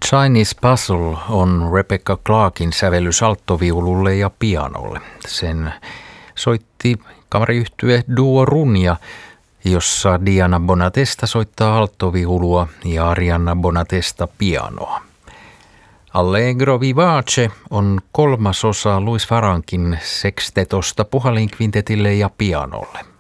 Chinese Puzzle on Rebecca Clarkin sävellys alttoviululle ja pianolle. Sen soitti kamariyhtye Duo Runja, jossa Diana Bonatesta soittaa alttoviulua ja Arianna Bonatesta pianoa. Allegro vivace on kolmas osa Louis Farrankin sekstetosta puhalinkvintetille ja pianolle.